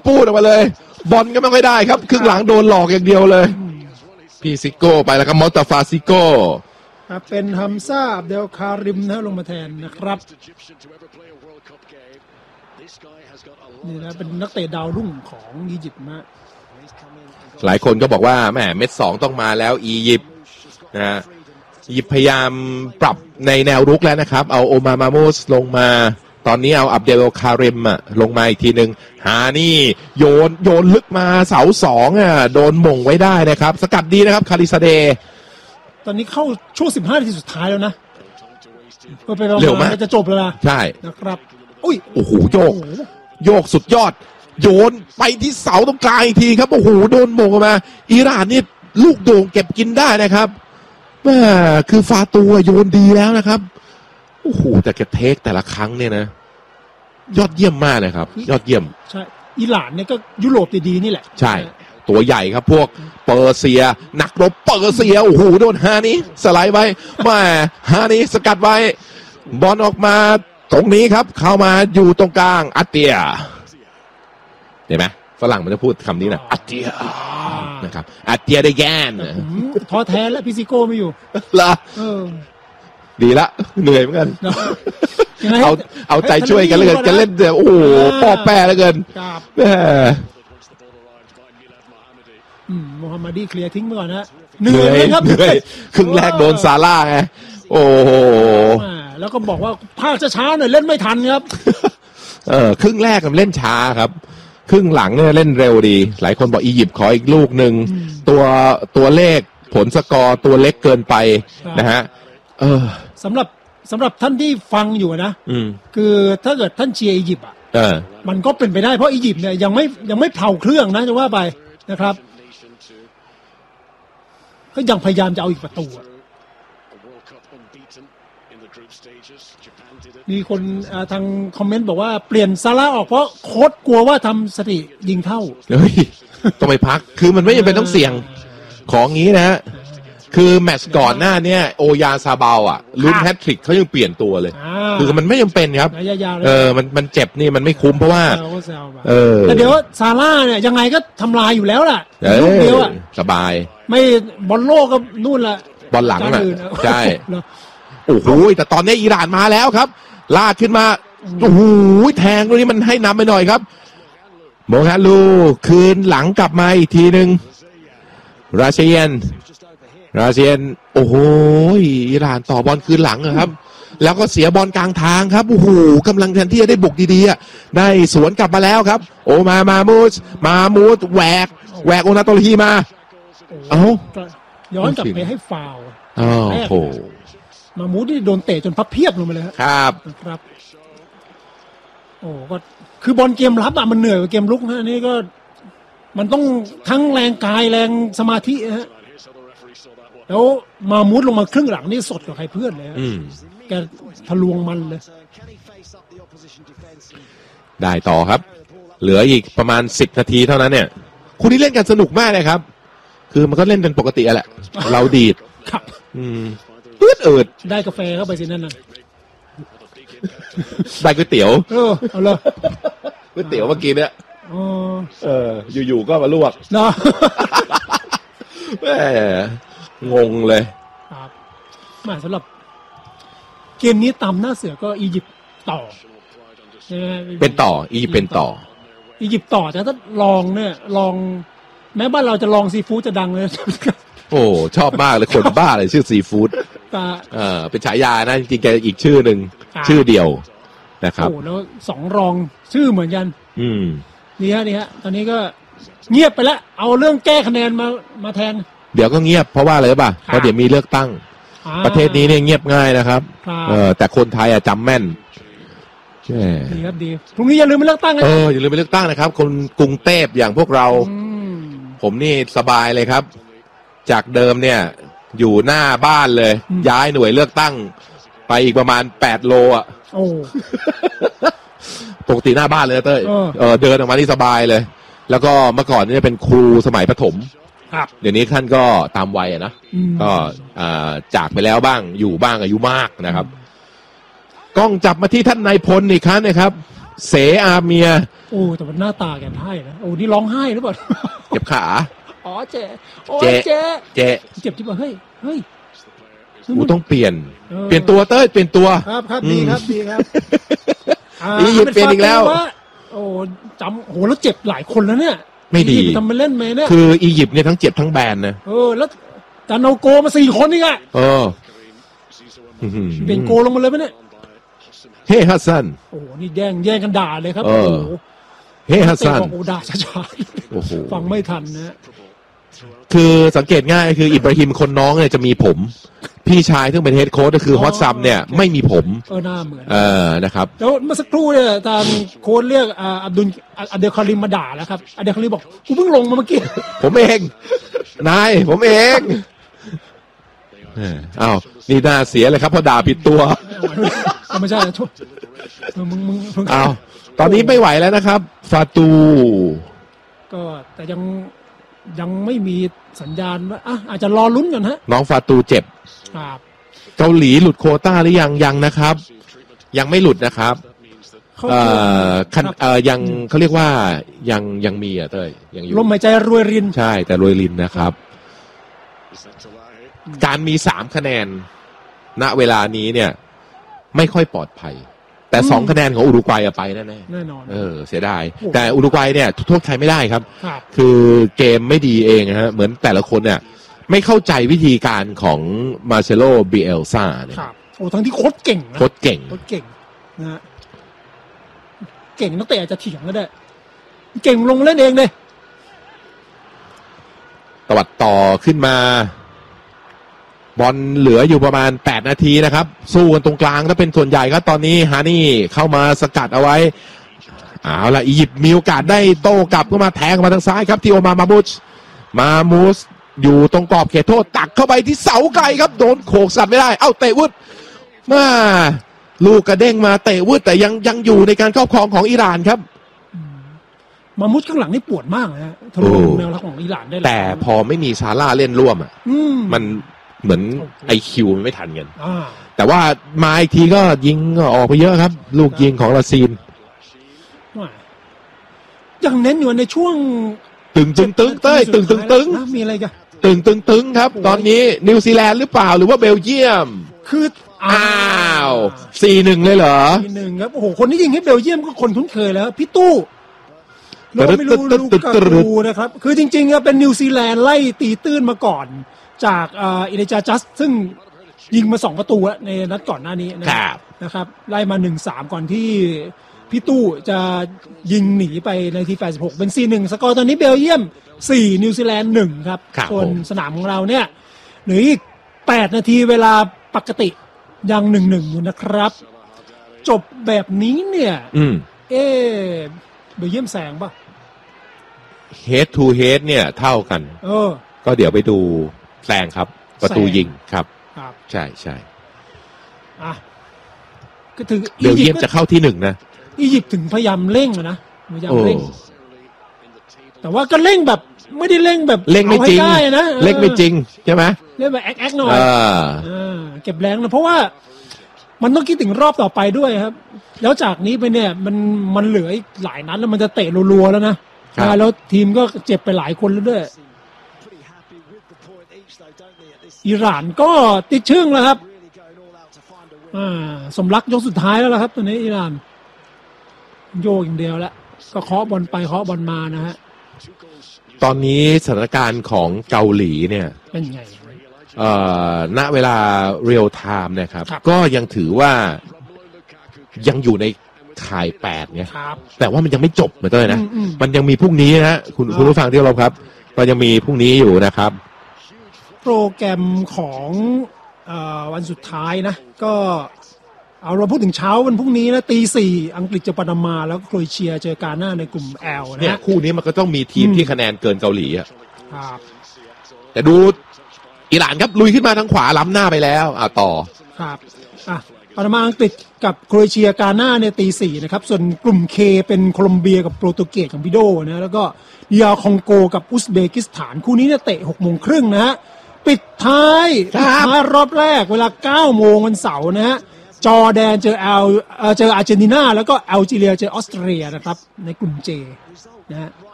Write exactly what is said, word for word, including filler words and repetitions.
ปูดออกมาเลยบอลก็ไม่ค่อยได้ครับครึ่งหลังโดนหลอกอย่างเดียวเลยพี่ซิโก้ไปแล้วครับมอสตาฟาซิโก้เป็นฮัมซาอับเดลคาริมนะลงมาแทนนะครับนี่นะเป็นนักเตะดาวรุ่งของอียิปต์นะหลายคนก็บอกว่าแหมเม็ดสองต้องมาแล้วอียิปต์นะอียิปต์พยายามปรับในแนวรุกแล้วนะครับเอาโอมามามูสลงมาตอนนี้เอาอับเดลคาริมอะลงมาอีกทีหนึ่งหานี่โยนโยนลึกมาเสาสองอ่ะโดนหม่งไว้ได้นะครับสกัดดีนะครับคาริซาเดตอนนี้เข้าช่วงสิบห้านาทีสุดท้ายแล้วนะเร็วมากจะจบแล้วนะใช่นะครับอุ้ยโอ้โหโยกโยกสุดยอดโยนไปที่เสาตรงกลางอีกทีครับโอ้โหโดนหม่งมาอิหร่านนี่ลูกโด่งเก็บกินได้นะครับแม่คือฟาตูโยนดีแล้วนะครับโอ้โหแต่แกเทคแต่ละครั้งเนี่ยนะยอดเยี่ยมมากเลยครับยอดเยี่ยมใช่อิหร่านเนี่ยก็ยุโรปดีๆนี่แหละใช่ตัวใหญ่ครับพวกเปอร์เซียนักรบเปอร์เซียโอ้โหโดนฮานี้สไลด์ไว้แม่ฮานี้สกัดไว้บอลออกมาตรงนี้ครับเข้ามาอยู่ตรงกลางอัตเตียเห็นไหมฝรั่งมันจะพูดคำนี้นะอัตเตียนะครับอัตเตียได้แกนท้อแท้แล้วพิซิโก้ไม่อยู่ละดีละเหนื่อยเหมือนกันเอาเอาใจช่วยกันเลยกันเล่นเดี๋ยวโอ้โหป้อแป้แล้วเกินแม่โมฮัมมัดีเคลียร์ทิ้งไปก่อนนะเหนื่อยครับเหนื่อยครึ่งแรกโดนซาร่าไงโอ้โหแล้วก็บอกว่าภาคช้าๆหน่อยเล่นไม่ทันครับเออครึ่งแรกมันเล่นช้าครับครึ่งหลังเนี่ยเล่นเร็วดีหลายคนบอกอียิปต์ขออีกลูกหนึ่งตัวตัวเลขผลสกอร์ตัวเล็กเกินไปนะฮะเออสำหรับสำหรับท่านที่ฟังอยู่นะคือถ้าเกิดท่านเชียร์อียิปต์อ่ะมันก็เป็นไปได้เพราะอียิปต์เนี่ยยังไม่ยังไม่เผาเครื่องนะจะว่าไปนะครับก็ยังพยายามจะเอาอีกประตูมีคนทางคอมเมนต์บอกว่าเปลี่ยนซาร่าออกเพราะโค้ชกลัวว่าทำสถิติยิงเท่าเฮ้ยต้องไปพักคือมันไม่จำเป็นต้องเสี่ยงของงี้นะคือแมตช์ก่อนหน้าเนี่ยโอยาซาบาลอ่ะลุ้นแฮตทริกเขายังเปลี่ยนตัวเลยคือมันไม่จำเป็นครับเออมันมันเจ็บนี่มันไม่คุ้มเพราะว่าเออแต่เดี๋ยวซาร่าเนี่ยยังไงก็ทำลายอยู่แล้วล่ะลูกเดียวอ่ะสบายไม่บอลโลกก็นู่นละบอลหลังอ่ะใช่โอ้โหแต่ตอนนี้อิหร่านมาแล้วครับลากขึ้นมาโอ้โหแทงตรงนี้มันให้นำไปหน่อยครับโมฮัลลูคืนหลังกลับมาอีกทีหนึ่งราเชียนราเซียนโอ้โหอิหร่านต่อบอลคืนหลังครับแล้วก็เสียบอลกลางทางครับโอ้โหกำลังแทนที่จะได้บุกดีๆได้สวนกลับมาแล้วครับโอมามามูสมามูสแหวกแหวกโอนาโตลีมาเอ้าย้อนกลับไปให้ฟาวล์อ๋อโหมามูสที่โดนเตะจนพับเพียบลงไปเลยครับครับโอ้ก็คือบอลเกมรับอะมันเหนื่อยกว่าเกมลุกนะนี่ก็มันต้องทั้งแรงกายแรงสมาธิฮะแล้วมามูดลงมาครึ่งหลังนี่สดกว่าใครเพื่อนเลยแกทะลวงมันเลยได้ต่อครับเหลืออีกประมาณสิบนาทีเท่านั้นเนี่ยคุณนี่เล่นกันสนุกมากเลยครับคือมันก็เล่นกันปกติแหละเราดีดครับอืมปื๊ดเอิดได้กาแฟเข้าไปสินั่นน่ะได้ก๋วยเตี๋ยวเออเอาเลยก๋วยเตี๋ยวเมื่อกี้เนี่ยเอออยู่ๆก็มาลวกเนาะแหมงงเลยครับมาสำหรับเกมนี้ตามหน้าเสือก็อียิปต์ต่อเป็นต่ออียิปต์เป็นต่ออียิปต์ต่อแต่ถ้าลองเนี่ยลองแม้บ้านเราจะลองซีฟู้ดจะดังเลยโอ้ชอบมากเลยคนบ้าเลยชื่อซีฟู้ดเออเป็นฉายานะจริงๆแกอีกชื่อหนึ่งชื่อเดียวนะครับโอ้แล้วสองรองชื่อเหมือนกันอืมนี่ฮะนี่ฮะตอนนี้ก็เงียบไปแล้วเอาเรื่องแก้คะแนนมามาแทนเดี๋ยวก็เงียบเพราะว่าอะไรป่ะเพราะเดี๋ยวมีเลือกตั้งประเทศนี้เนี่ยเงียบง่ายนะครับเออแต่คนไทยอะจำแม่นใช่ดีครับดีพรุ่งนี้อย่าลืมไปเลือกตั้งนะเอออย่าลืมไปเลือกตั้งนะครับคนกรุงเทพอย่างพวกเราผมนี่สบายเลยครับจากเดิมเนี่ยอยู่หน้าบ้านเลยย้ายหน่วยเลือกตั้งไปอีกประมาณแปดโลอ่ะโอ้ปกติหน้าบ้านเลยเต้ยเออเดินออกมาที่สบายเลยแล้วก็เมื่อก่อนนี่เป็นครูสมัยประถมเดี๋ยวนี้ท่านก็ตามวัยนะก็จากไปแล้วบ้างอยู่บ้างอายุมากนะครับกล้องจับมาที่ท่านนายพลอีกครั้งนะครับเสอาเมียโอ้แต่มันหน้าตาแกให้นะโอ้นี่ร้องไห้หรือเปล่าเจ็บขาอ๋อเจ๊โอ้เจ๊เจ๊เจ๊เจ็บที่ว่าเฮ้ยเฮ้ยกูต้องเปลี่ยนเปลี่ยนตัวเต้ยเปลี่ยนตัวครับครับดีครับดีครับอียิปต์เปลี่ยนอีกแล้วโอ้จำโหแล้วเจ็บหลายคนแล้วเนี่ยไม่ดีทำมาเล่นไหมเนี่ยคืออียิปต์เนี่ยทั้งเจ็บทั้งแบนนะเออแล้วการเอาโกมาสี่คนนี่ไงเออเบ่งโกลงมาเลยไหมเนี่ยเฮ้ฮัสซันโอ้โหนี่แย่งแย่งกันด่าเลยครับโอ้โหเฮ้ฮัสซันโอ้ด่าช้าๆฟังไม่ทันนะคือสังเกตง่ายคืออิบราฮิมคนน้องเนี่ยจะมีผมพี่ชายซึ่งเป็นเฮดโค้ชก็คือฮอตซัมเนี่ยไม่มีผมเออหน้าเหมือนเออนะครับแล้วเมื่อสักครู่เนี่ยทางโค้ชเรียกอับดุลอับเดลคาริมมาด่าแล้วครับอับเดลคาริมบอกกูเพิ่งลงมาเมื่อกี้ผมเองนายผมเองอ้าวนี่น่าเสียเลยครับเพราะด่าผิดตัวไม่ใช่โทษมึงมึงอ้าวตอนนี้ไม่ไหวแล้วนะครับฟาตูก็แต่ยังยังไม่มีสัญญาณว่าอ่ะอาจจะรอลุ้นกันฮะน้องฟาตูเจ็บครับเกาหลีหลุดโควต้าหรือยังยังนะครับยังไม่หลุดนะครับเอ่อคันเอ่อยังเขาเรียกว่ายังยังมีอ่ะเต้ยยังอยู่ลมหายใจรวยรินใช่แต่รวยรินนะครับการมีสามคะแนนณเวลานี้เนี่ยไม่ค่อยปลอดภัยแต่สองคะแนนของอุรุกวัยไปแน่แน่นอนเออเสียดายแต่อุรุกวัยเนี่ยโทษใครไม่ได้ครับครับคือเกมไม่ดีเองฮะเหมือนแต่ละคนเนี่ยไม่เข้าใจวิธีการของมาเชโลบิเอลซ่าเนี่ยครับโอ้ทั้งที่โค้ชเก่งนะโค้ชเก่งโค้ชเก่งนะฮะเก่งนักเตะอาจจะเถียงก็ได้เก่งลงเล่นเองเลยตวัดต่อขึ้นมาบอลเหลืออยู่ประมาณแปดนาทีนะครับสู้กันตรงกลางถ้าเป็นส่วนใหญ่ครับตอนนี้ฮานี่เข้ามาสกัดเอาไว้เอาละอียิปต์มีโอกาสได้โต้กลับก็มาแทงมาทางซ้ายครับที่โอมามามูชมามูสอยู่ตรงกรอบเขตโทษตักเข้าไปที่เสาไกลครับโดนโขกสัตว์ไม่ได้เอ้าเตะวุดมาลูกกระเด้งมาเตะวุดแต่ยังยังอยู่ในการครอบครองของอิหร่านครับมามุดข้างหลังนี่ปวดมากนะฮะทะลุแนวรับของอิหร่านได้แต่พอไม่มีซาร่าเล่นร่วมอ่ะมันเหมือนไอคิวมันไม่ทันกันแต่ว่ามาอีกทีก็ยิงออกไปเยอะครับลูกยิงของลาซีนยังเน้นอยู่ในช่วงตึงตึงตึงเต้ยตึงตึงตึงมีอะไรกันตึงตึงตึงครับตอนนี้นิวซีแลนด์หรือเปล่าหรือว่าเบลเยียมคืออ้าวสี่หนึ่งเลยเหรอสี่หนึ่งครับโอ้โหคนที่ยิงให้เบลเยียมก็คนคุ้นเคยแล้วพี่ตู้เราไม่รู้ลูกกาตูนะครับคือจริงๆครับเป็นนิวซีแลนด์ไล่ตีตื้นมาก่อนจากอิเลจาจัสซึ่งยิงมาสองประตูในนัดก่อนหน้านี้นะครับไล่มา หนึ่งสาม ก่อนที่พี่ตู้จะยิงหนีไปในทีแปดสิบหกเป็น สี่หนึ่ง สกอร์ตอนนี้เบลเยียมสี่นิวซีแลนด์หนึ่งครับส่วนสนามของเราเนี่ยเหลืออีกแปดนาทีเวลาปกติยัง หนึ่งหนึ่ง อยู่นะครับจบแบบนี้เนี่ยเอ๊เบลเยียมแซงป่ะ head to head เนี่ยเท่ากันเออก็เดี๋ยวไปดูแซงครับประตูยิงครับใช่ใช่อ่ะก็ถึงเบลเยียมจะเข้าที่หนึ่งนะอียิปต์ถึงพยายามเร่งนะพยายามเร่งแต่ว่าก็เร่งแบบไม่ได้เร่งแบบเร่งไม่จริงนะเร่งไม่จริงใช่ไหมเร่งแบบแอ๊กแอ๊กหน่อยเก็บแรงนะเพราะว่ามันต้องคิดถึงรอบต่อไปด้วยครับแล้วจากนี้ไปเนี่ยมันมันเหลืออีกหลายนัดแล้วมันจะเตะรัวๆแล้วนะแล้วทีมก็เจ็บไปหลายคนแล้วด้วยอิหร่านก็ติดชึ่งแล้วครับอ่าสมรักยกสุดท้ายแล้วล่ะครับตอนนี้อิหร่านโยกอย่างเดียวแล้วก็เคาะบอลไปเคาะบอลมานะฮะตอนนี้สถานการณ์ของเกาหลีเนี่ยเป็นไงเอ่อณเวลาเรียลไทม์เนี่ยครับก็ยังถือว่ายังอยู่ในข่ายแปดเนี่ยแต่ว่ามันยังไม่จบเหมือนกันนะมันยังมีพรุ่งนี้นะคุณคุณผู้ฟังที่เราครับมันยังมีพรุ่งนี้อยู่นะครับโปรแกรมของเอ่อวันสุดท้ายนะก็เอาเราพูดถึงเช้าวันพรุ่งนี้นะตีสี่อังกฤษจะปานามาแล้วโครเอเชียเจอกาน่าในกลุ่ม L นะเนี่ยคู่นี้มันก็ต้องมีทีมที่คะแนนเกินเกาหลีอ่ะครับแต่ดูอิหร่านครับลุยขึ้นมาทางขวาล้ำหน้าไปแล้วอ่ะต่อครับอ่ะปานามาอังกฤษกับโครเอเชียกาน่าเนี่ยตีสี่นะครับส่วนกลุ่ม K เป็นโคลอมเบียกับโปรตุเกสกับบิโดนะแล้วก็ดีอาร์คองโกกับอุซเบกิสถานคู่นี้เนี่ยเตะหกโมงครึ่งนะฮะปิดท้ายปิดท้ายรอบแรกเวลาเก้าโมงวันเสาร์นะฮะจอร์แดนเจอแอลเจออาร์เจนตินาแล้วก็แอลจีเรียเจอออสเตรเลียนะครับในกลุ่มเจนะฮะ